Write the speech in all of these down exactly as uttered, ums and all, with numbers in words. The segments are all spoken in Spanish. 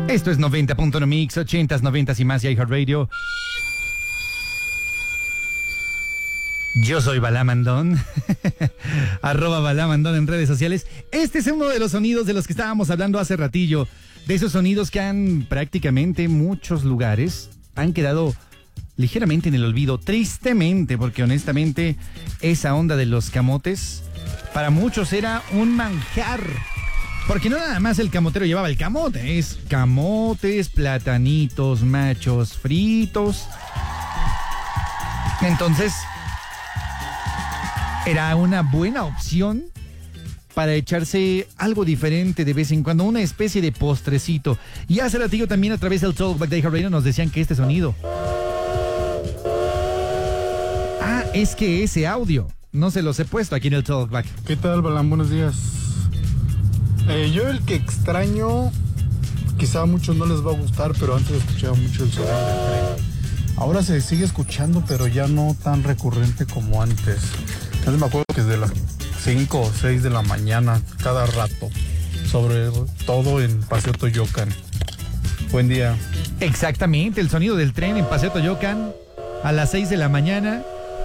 Esto es noventa punto uno Mix, ochentas, noventas y más y iHeartRadio. Yo soy Balamandón, arroba Balamandón en redes sociales. Este es uno de los sonidos de los que estábamos hablando hace ratillo, de esos sonidos que han prácticamente en muchos lugares han quedado ligeramente en el olvido, tristemente, porque honestamente esa onda de los camotes para muchos era un manjar. Porque no nada más el camotero llevaba el camote, es camotes, platanitos, machos fritos. Entonces, era una buena opción para echarse algo diferente de vez en cuando, una especie de postrecito. Y hace ratillo también a través del Talkback de iHeartRadio nos decían que este sonido... Ah, es que ese audio no se los he puesto aquí en el Talkback. ¿Qué tal, Balam? Buenos días. Eh, yo el que extraño, quizá a muchos no les va a gustar, pero antes escuchaba mucho el sonido del tren. Ahora se sigue escuchando, pero ya no tan recurrente como antes. Antes me acuerdo que desde las cinco o seis de la mañana, cada rato, sobre todo en Paseo Toyocan. Buen día. Exactamente, el sonido del tren en Paseo Toyocan a las seis de la mañana.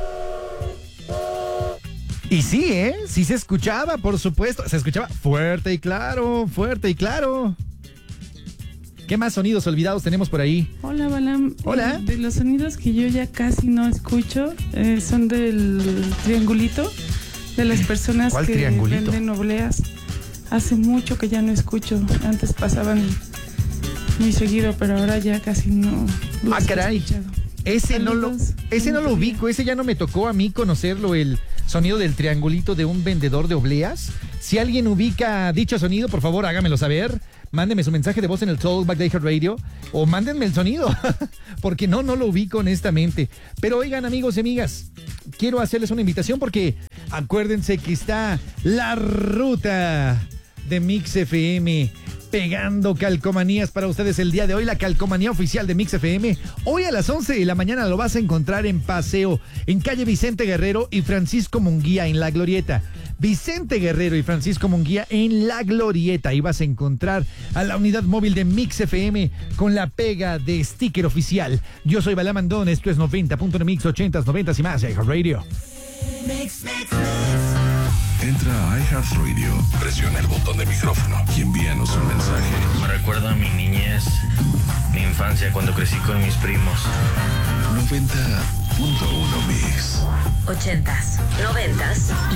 Y sí, ¿eh? Sí se escuchaba, por supuesto. Se escuchaba fuerte y claro, fuerte y claro. ¿Qué más sonidos olvidados tenemos por ahí? Hola, Balam. Hola. Eh, de los sonidos que yo ya casi no escucho, eh, son del triangulito, de las personas ¿Cuál que triangulito? venden obleas. Hace mucho que ya no escucho. Antes pasaban muy seguido, pero ahora ya casi no los Ah, he caray. escuchado. Ese no lo, Saludos. ese no lo ubico, ese ya no me tocó a mí conocerlo, el sonido del triangulito de un vendedor de obleas. Si alguien ubica dicho sonido, por favor, hágamelo saber. Mándeme su mensaje de voz en el Talkback de iHeartRadio o mándenme el sonido, porque no, no lo ubico honestamente. Pero oigan, amigos y amigas, quiero hacerles una invitación porque acuérdense que está la ruta de Mix F M pegando calcomanías para ustedes el día de hoy, la calcomanía oficial de Mix F M. Hoy a las once de la mañana lo vas a encontrar en Paseo, en calle Vicente Guerrero y Francisco Munguía en La Glorieta. Vicente Guerrero y Francisco Munguía en La Glorieta. Ahí vas a encontrar a la unidad móvil de Mix F M con la pega de sticker oficial. Yo soy Balamandón, esto es noventa punto uno Mix, ochentas, noventas y más, iHeartRadio. Mix, mix, mix. Entra a iHeartRadio, presiona el botón de micrófono y envíanos un mensaje. Me recuerda a mi niñez, mi infancia cuando crecí con mis primos. noventa punto uno Mix. Ochentas, noventas